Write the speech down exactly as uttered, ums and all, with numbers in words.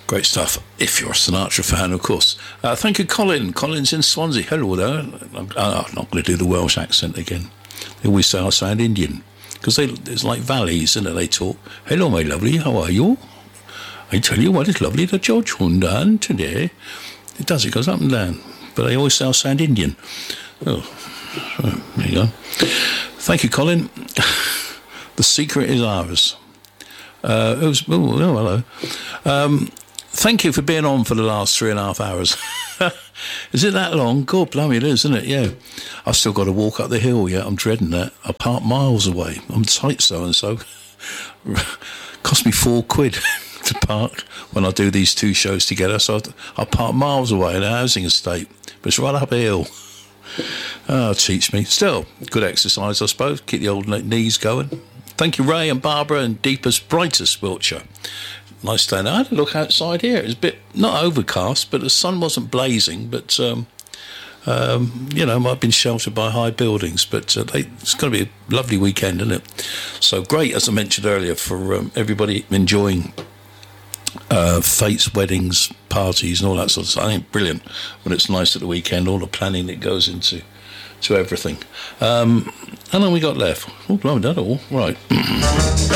Great stuff, if you're a Sinatra fan, of course. Uh, thank you, Colin. Colin's in Swansea. Hello there. I'm, I'm not going to do the Welsh accent again. They always say I sound Indian. Because it's like valleys, isn't it? They talk, hello, my lovely, how are you? I tell you what, it's lovely that you're tuned on today. It does, it goes up and down. But they always say I sound Indian. Oh, so, there you go. Thank you, Colin. The secret is ours. Uh, it was, oh, oh, hello. Um, thank you for being on for the last three and a half hours. Is it that long? God, blimey, it is, isn't it? Yeah. I've still got to walk up the hill, yeah. I'm dreading that. I park miles away. I'm tight so-and-so. Cost me four quid to park when I do these two shows together. So I park miles away in a housing estate. But it's right up a hill. Oh, it cheats me. Still, good exercise, I suppose. Keep the old knees going. Thank you, Ray and Barbara and deepest, brightest Wiltshire. Nice day. I had a look outside here. It was a bit, not overcast, but the sun wasn't blazing. But, um, um, you know, might have been sheltered by high buildings. But uh, they, it's going to be a lovely weekend, isn't it? So great, as I mentioned earlier, for um, everybody enjoying uh, fates, weddings, parties and all that sort of stuff. I think brilliant when it's nice at the weekend, all the planning that goes into to everything. Um, how long we got left? Oh, blimey, done it all. Right.